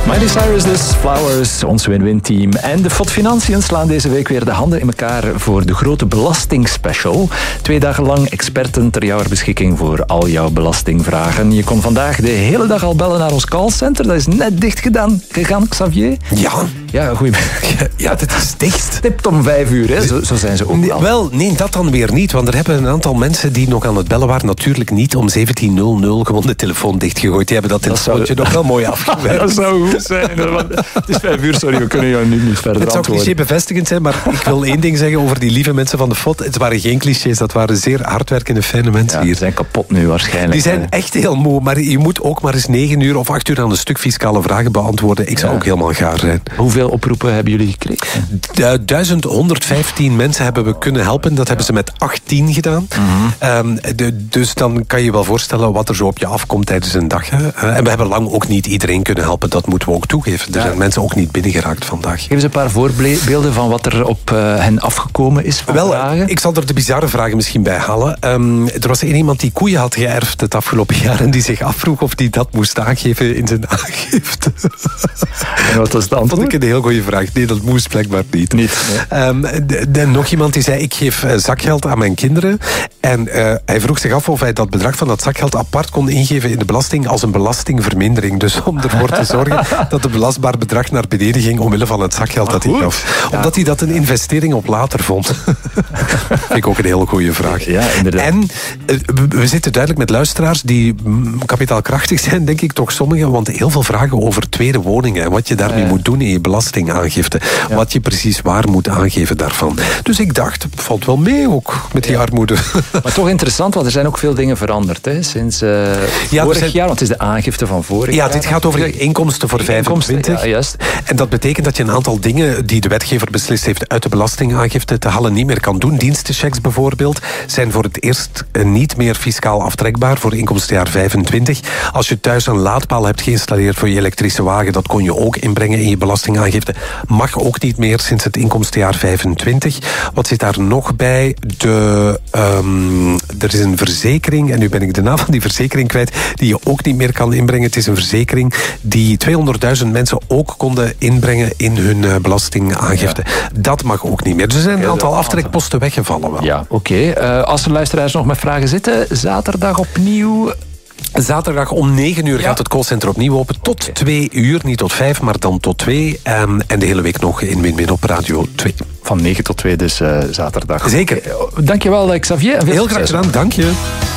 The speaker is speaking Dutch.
Miley Cyrus dus, Flowers, ons win-win-team. En de FOD Financiën slaan deze week weer de handen in elkaar voor de grote belastingspecial. 2 dagen lang experten ter jouw beschikking voor al jouw belastingvragen. Je kon vandaag de hele dag al bellen naar ons callcenter. Dat is net dicht gegaan, Xavier. Ja, goedemiddag. Ja, dat is dicht. Stipt om 5 uur, hè? Zo zijn ze ook al. Wel, nee, dat dan weer niet. Want er hebben een aantal mensen die nog aan het bellen waren natuurlijk niet om 17:00 gewoon de telefoon dichtgegooid. Die hebben dat telefootje nog wel mooi afgewerkt. Dat zou goed zijn. Het is 5 uur, sorry, we kunnen jou nu niet verder Het zou cliché bevestigend zijn, maar ik wil één ding zeggen over die lieve mensen van de FOD. Het waren geen clichés, dat waren zeer hardwerkende, fijne mensen hier. Die zijn kapot nu waarschijnlijk. Die zijn echt heel moe, maar je moet ook maar eens 9 uur of 8 uur aan een stuk fiscale vragen beantwoorden. Ik zou ook helemaal gaar zijn. Hoeveel oproepen hebben jullie gekregen? 1115 mensen hebben we kunnen helpen. Dat hebben ze met 18 gedaan. Dus dan kan je wel voorstellen wat er zo op je afkomt tijdens een dag. Hè. En we hebben lang ook niet iedereen kunnen helpen. Dat moeten we ook toegeven. Er zijn mensen ook niet binnengeraakt vandaag. Geef eens een paar voorbeelden van wat er op hen afgekomen is van vragen. Ik zal er de bizarre vragen misschien bij halen. Er was iemand die koeien had geërfd het afgelopen jaar en die zich afvroeg of hij dat moest aangeven in zijn aangifte. En wat was het antwoord? Dat vond ik een heel goede vraag. Nee, dat moest blijkbaar niet. Nog iemand die zei, ik geef zakgeld aan mijn kinderen. En hij vroeg zich af of hij dat bedrag van dat zakgeld apart kon ingeven in de belasting als een belastingvermindering. Dus om ervoor te zorgen dat het belastbaar bedrag naar beneden ging omwille van het zakgeld dat hij gaf. Omdat hij dat een investering op later vond. Vind ik ook een heel goede vraag. Ja, inderdaad. En we zitten duidelijk met luisteraars die kapitaalkrachtig zijn, denk ik toch sommigen, want heel veel vragen over tweede woningen en wat je daarmee moet doen in je belastingaangifte. Ja. Wat je precies waar moet aangeven daarvan. Dus ik dacht, het valt wel mee ook met die armoede. Maar toch interessant, want er zijn ook veel dingen veranderd hè, sinds vorig jaar, want het is de aangifte van vorig jaar. Ja, dit gaat over inkomsten voor 25. Ja, juist. En dat betekent dat je een aantal dingen die de wetgever beslist heeft uit de belastingaangifte te halen niet meer kan doen. Dienstenchecks bijvoorbeeld zijn voor het eerst niet meer fiscaal aftrekbaar voor inkomstenjaar 25. Als je thuis een laadpaal hebt geïnstalleerd voor je elektrische wagen, dat kon je ook inbrengen in je belastingaangifte. Mag ook niet meer sinds het inkomstenjaar 25. Wat zit daar nog bij? Er is een verzekering, en nu ben ik de naam van die verzekering kwijt, die je ook niet meer kan inbrengen. Het is een verzekering die 200.000 mensen ook konden inbrengen in hun belastingaangifte. Ja. Dat mag ook niet meer. Dus er zijn een aantal aftrekposten weggevallen wel. Ja, oké. Als er luisteraars nog met vragen zitten, zaterdag opnieuw. Zaterdag om 9 uur gaat het callcenter opnieuw open. Tot 2 uur, niet tot 5, maar dan tot 2. En de hele week nog in Win-Win op Radio 2. Van 9 tot 2 dus zaterdag. Zeker. Dankjewel Xavier. Heel graag gedaan, dank je.